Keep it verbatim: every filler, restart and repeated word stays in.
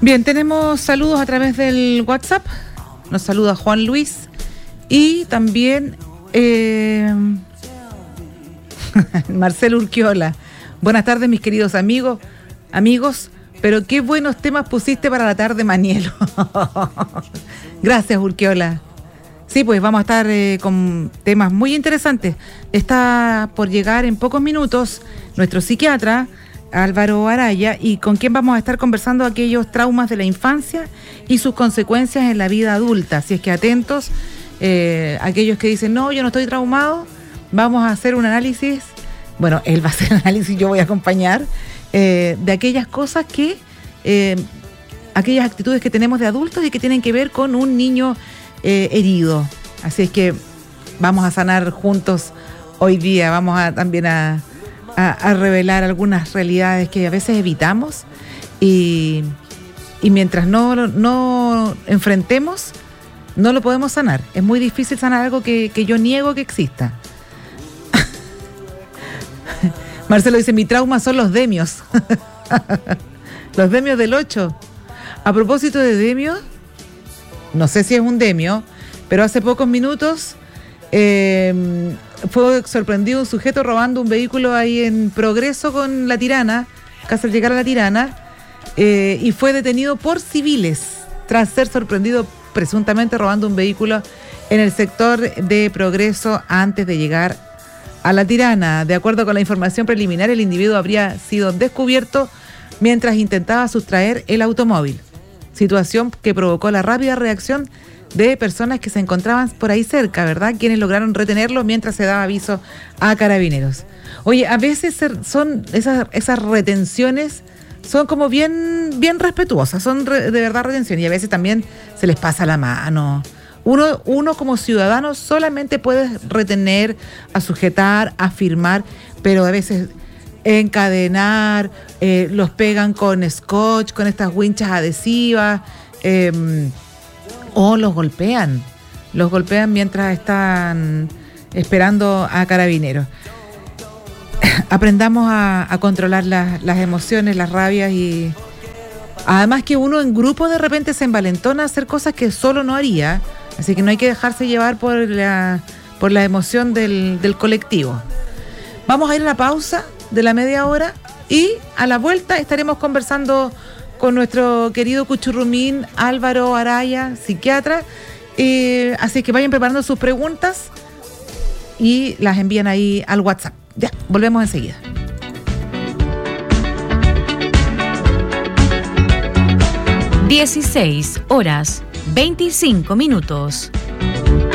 Bien, tenemos saludos a través del WhatsApp. Nos saluda Juan Luis y también eh, Marcelo Urquiola. Buenas tardes, mis queridos amigos, amigos, pero qué buenos temas pusiste para la tarde, Manielo. Gracias, Urquiola. Sí, pues vamos a estar eh, con temas muy interesantes. Está por llegar en pocos minutos nuestro psiquiatra, Álvaro Araya, y con quien vamos a estar conversando aquellos traumas de la infancia y sus consecuencias en la vida adulta. Así es que atentos, eh, aquellos que dicen, no, yo no estoy traumado, vamos a hacer un análisis, bueno, él va a hacer un análisis, yo voy a acompañar, eh, de aquellas cosas que, eh, aquellas actitudes que tenemos de adultos y que tienen que ver con un niño eh, herido. Así es que vamos a sanar juntos hoy día, vamos a también a... A, a revelar algunas realidades que a veces evitamos y, y mientras no, no enfrentemos, no lo podemos sanar. Es muy difícil sanar algo que, que yo niego que exista. Marcelo dice, mi trauma son los demios. Los demios del ocho. A propósito de demios, no sé si es un demio, pero hace pocos minutos... Eh, fue sorprendido un sujeto robando un vehículo ahí en Progreso con La Tirana, casi al llegar a La Tirana, eh, y fue detenido por civiles tras ser sorprendido presuntamente robando un vehículo en el sector de Progreso antes de llegar a La Tirana. De acuerdo con la información preliminar, el individuo habría sido descubierto mientras intentaba sustraer el automóvil, situación que provocó la rápida reacción de personas que se encontraban por ahí cerca, ¿verdad? Quienes lograron retenerlo mientras se daba aviso a carabineros. Oye, a veces son esas, esas retenciones son como bien, bien respetuosas, son re, de verdad retenciones, y a veces también se les pasa la mano. Uno, uno como ciudadano solamente puede retener, a sujetar, a firmar, pero a veces encadenar, eh, los pegan con scotch, con estas winchas adhesivas, eh, o los golpean, los golpean mientras están esperando a carabineros. Aprendamos a, a controlar las, las emociones, las rabias, y además que uno en grupo de repente se envalentona a hacer cosas que solo no haría, así que no hay que dejarse llevar por la, por la emoción del, del colectivo. Vamos a ir a la pausa de la media hora y a la vuelta estaremos conversando con nuestro querido cuchurrumín Álvaro Araya, psiquiatra. Eh, así que vayan preparando sus preguntas y las envían ahí al WhatsApp. Ya, volvemos enseguida. dieciséis horas, veinticinco minutos.